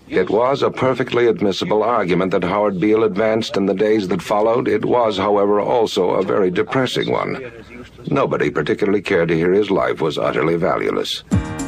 It was a perfectly admissible argument that Howard Beale advanced in the days that followed. It was, however, also a very depressing one. Nobody particularly cared to hear his life was utterly valueless.